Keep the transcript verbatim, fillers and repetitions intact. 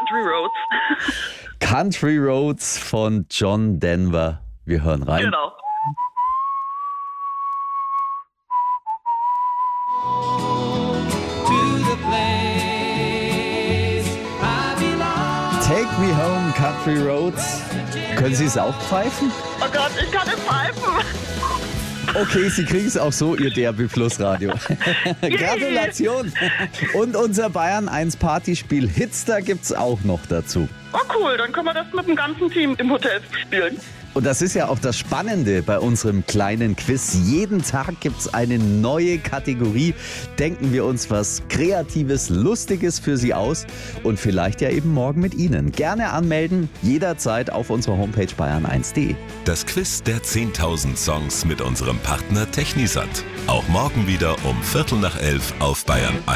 Country Roads. Country Roads von John Denver. Wir hören rein. Genau. Take Me Home, Country Roads. Können Sie es auch pfeifen? Oh Gott, ich kann nicht pfeifen. Okay, Sie kriegen es auch so, Ihr D R B Plus Radio. Gratulation! Und unser Bayern eins Partyspiel Hitster gibt's auch noch dazu. Oh cool, dann können wir das mit dem ganzen Team im Hotel spielen. Und das ist ja auch das Spannende bei unserem kleinen Quiz. Jeden Tag gibt's eine neue Kategorie. Denken wir uns was Kreatives, Lustiges für Sie aus und vielleicht ja eben morgen mit Ihnen. Gerne anmelden, jederzeit auf unserer Homepage bayern eins punkt de. Das Quiz der zehntausend Songs mit unserem Partner Technisat. Auch morgen wieder um Viertel nach elf auf Bayern eins.